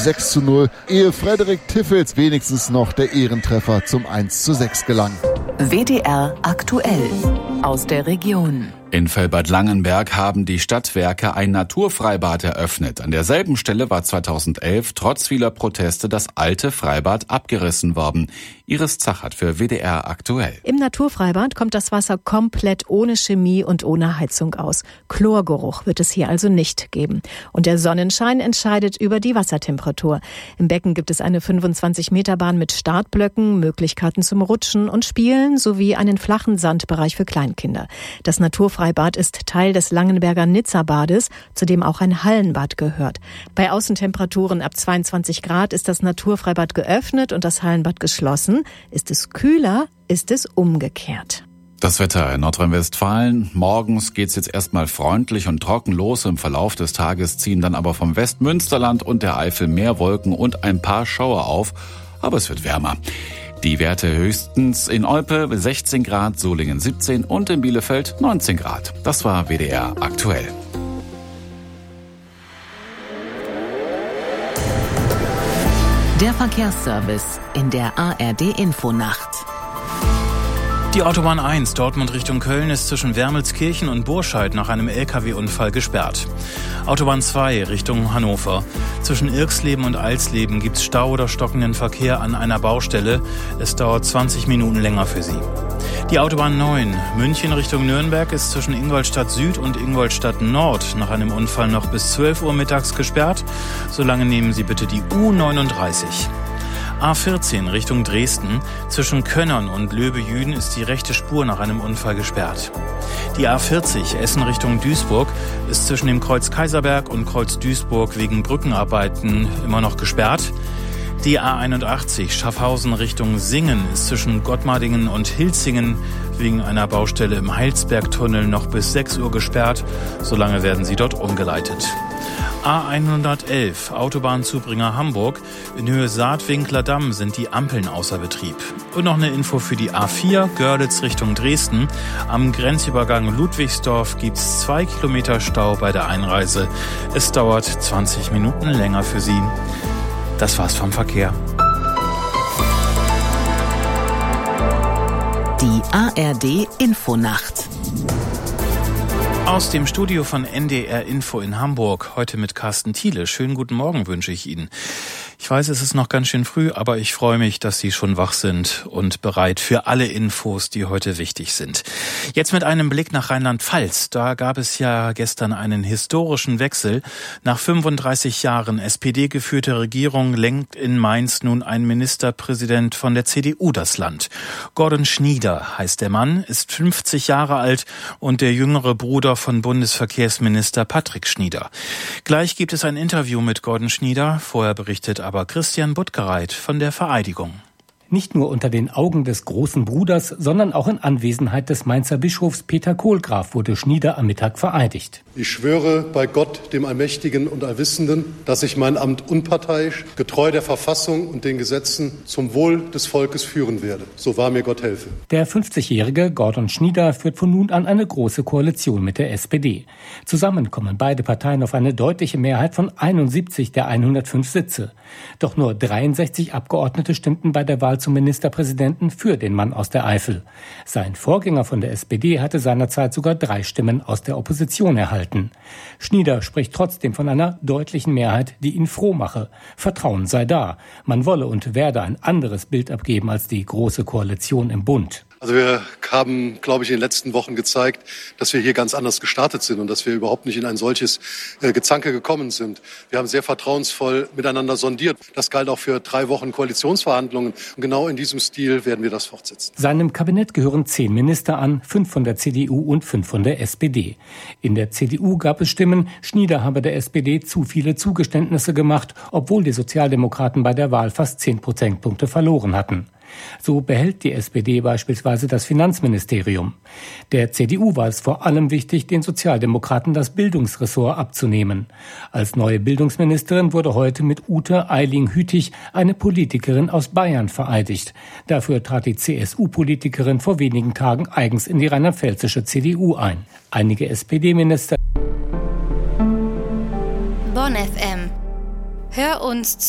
6:0, ehe Frederik Tiffels wenigstens noch der Ehrentreffer zum 1:6 gelang. WDR aktuell aus der Region. In Velbert-Langenberg haben die Stadtwerke ein Naturfreibad eröffnet. An derselben Stelle war 2011 trotz vieler Proteste das alte Freibad abgerissen worden. Iris Zachert für WDR aktuell. Im Naturfreibad kommt das Wasser komplett ohne Chemie und ohne Heizung aus. Chlorgeruch wird es hier also nicht geben. Und der Sonnenschein entscheidet über die Wassertemperatur. Im Becken gibt es eine 25-Meter-Bahn mit Startblöcken, Möglichkeiten zum Rutschen und Spielen sowie einen flachen Sandbereich für Kleinkinder. Das Naturfreibad ist Teil des Langenberger Nizza-Bades, zu dem auch ein Hallenbad gehört. Bei Außentemperaturen ab 22 Grad ist das Naturfreibad geöffnet und das Hallenbad geschlossen. Ist es kühler, ist es umgekehrt. Das Wetter in Nordrhein-Westfalen. Morgens geht's jetzt erstmal freundlich und trocken los. Im Verlauf des Tages ziehen dann aber vom Westmünsterland und der Eifel mehr Wolken und ein paar Schauer auf. Aber es wird wärmer. Die Werte höchstens in Olpe 16 Grad, Solingen 17 und in Bielefeld 19 Grad. Das war WDR aktuell. Der Verkehrsservice in der ARD-Infonacht. Die Autobahn 1 Dortmund Richtung Köln ist zwischen Wermelskirchen und Burscheid nach einem LKW-Unfall gesperrt. Autobahn 2 Richtung Hannover. Zwischen Irxleben und Alsleben gibt es Stau oder stockenden Verkehr an einer Baustelle. Es dauert 20 Minuten länger für Sie. Die Autobahn 9 München Richtung Nürnberg ist zwischen Ingolstadt Süd und Ingolstadt Nord nach einem Unfall noch bis 12 Uhr mittags gesperrt. Solange nehmen Sie bitte die U39. A14 Richtung Dresden. Zwischen Könnern und Löbe-Jüden ist die rechte Spur nach einem Unfall gesperrt. Die A40 Essen Richtung Duisburg ist zwischen dem Kreuz Kaiserberg und Kreuz Duisburg wegen Brückenarbeiten immer noch gesperrt. Die A81 Schaffhausen Richtung Singen ist zwischen Gottmardingen und Hilzingen wegen einer Baustelle im Heilsbergtunnel noch bis 6 Uhr gesperrt. Solange werden sie dort umgeleitet. A111 Autobahnzubringer Hamburg. In Höhe Saatwinkler Damm sind die Ampeln außer Betrieb. Und noch eine Info für die A4 Görlitz Richtung Dresden. Am Grenzübergang Ludwigsdorf gibt es 2 Kilometer Stau bei der Einreise. Es dauert 20 Minuten länger für Sie. Das war's vom Verkehr. Die ARD Infonacht. Aus dem Studio von NDR Info in Hamburg, heute mit Carsten Thiele. Schönen guten Morgen wünsche ich Ihnen. Ich weiß, es ist noch ganz schön früh, aber ich freue mich, dass Sie schon wach sind und bereit für alle Infos, die heute wichtig sind. Jetzt mit einem Blick nach Rheinland-Pfalz. Da gab es ja gestern einen historischen Wechsel. Nach 35 Jahren SPD-geführte Regierung lenkt in Mainz nun ein Ministerpräsident von der CDU das Land. Gordon Schnieder heißt der Mann, ist 50 Jahre alt und der jüngere Bruder von Bundesverkehrsminister Patrick Schnieder. Gleich gibt es ein Interview mit Gordon Schnieder. Vorher berichtet aber Christian Buttgereit von der Vereidigung. Nicht nur unter den Augen des großen Bruders, sondern auch in Anwesenheit des Mainzer Bischofs Peter Kohlgraf wurde Schnieder am Mittag vereidigt. Ich schwöre bei Gott, dem Allmächtigen und Allwissenden, dass ich mein Amt unparteiisch, getreu der Verfassung und den Gesetzen zum Wohl des Volkes führen werde. So wahr mir Gott helfe. Der 50-jährige Gordon Schnieder führt von nun an eine große Koalition mit der SPD. Zusammen kommen beide Parteien auf eine deutliche Mehrheit von 71 der 105 Sitze. Doch nur 63 Abgeordnete stimmten bei der Wahl zum Ministerpräsidenten für den Mann aus der Eifel. Sein Vorgänger von der SPD hatte seinerzeit sogar 3 Stimmen aus der Opposition erhalten. Schnieder spricht trotzdem von einer deutlichen Mehrheit, die ihn froh mache. Vertrauen sei da. Man wolle und werde ein anderes Bild abgeben als die Große Koalition im Bund. Also wir haben, glaube ich, in den letzten Wochen gezeigt, dass wir hier ganz anders gestartet sind und dass wir überhaupt nicht in ein solches Gezanke gekommen sind. Wir haben sehr vertrauensvoll miteinander sondiert. Das galt auch für 3 Wochen Koalitionsverhandlungen. Und genau in diesem Stil werden wir das fortsetzen. Seinem Kabinett gehören 10 Minister an, 5 von der CDU und 5 von der SPD. In der CDU gab es Stimmen, Schnieder habe der SPD zu viele Zugeständnisse gemacht, obwohl die Sozialdemokraten bei der Wahl fast 10 Prozentpunkte verloren hatten. So behält die SPD beispielsweise das Finanzministerium. Der CDU war es vor allem wichtig, den Sozialdemokraten das Bildungsressort abzunehmen. Als neue Bildungsministerin wurde heute mit Ute Eiling-Hütig eine Politikerin aus Bayern vereidigt. Dafür trat die CSU-Politikerin vor wenigen Tagen eigens in die rheinland-pfälzische CDU ein. Einige SPD-Minister. Bonn FM. Hör uns